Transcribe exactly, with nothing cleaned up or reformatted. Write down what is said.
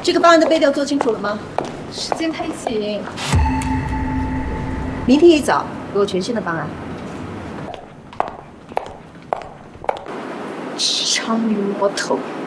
这个方案的备调做清楚了吗？ 时间太紧， 明天一早给我全新的方案。 长于摸头。